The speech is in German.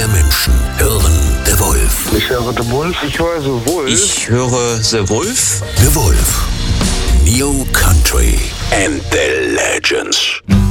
mehr Menschen hören The Wolf. Ich höre The Wolf. Ich höre The Wolf. Ich höre The Wolf. The Wolf. New Country and the Legends.